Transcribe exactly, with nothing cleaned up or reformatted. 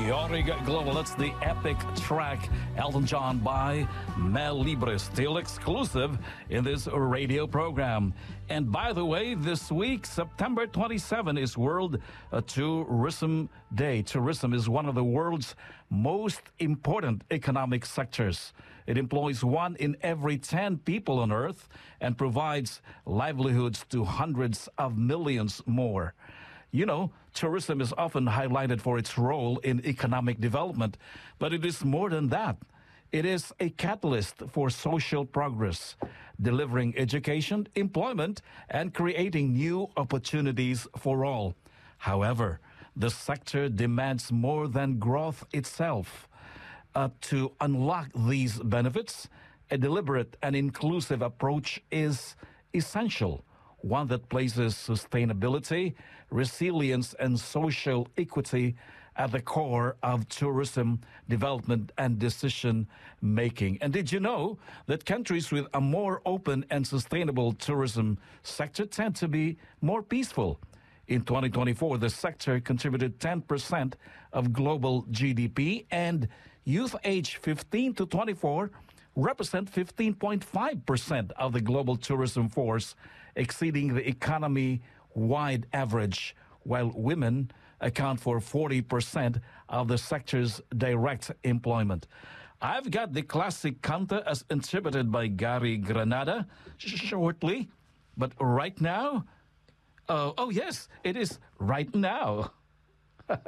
Yorick Global. That's the epic track Elton John by Mel Libre, still exclusive in this radio program. And by the way, this week, September twenty-seventh, is World uh, Tourism Day. Tourism is one of the world's most important economic sectors. It employs one in every ten people on Earth and provides livelihoods to hundreds of millions more. You know, tourism is often highlighted for its role in economic development, but it is more than that. It is a catalyst for social progress, delivering education, employment, and creating new opportunities for all. However, the sector demands more than growth itself. Uh, to unlock these benefits, a deliberate and inclusive approach is essential. One that places sustainability, resilience, and social equity at the core of tourism development and decision making. And did you know that countries with a more open and sustainable tourism sector tend to be more peaceful? In twenty twenty-four, the sector contributed ten percent of global G D P, and youth age fifteen to twenty-four represent fifteen point five percent of the global tourism force, exceeding the economy-wide average, while women account for forty percent of the sector's direct employment. I've got the classic canta as interpreted by Gary Granada shortly, but right now, uh, oh yes, it is right now.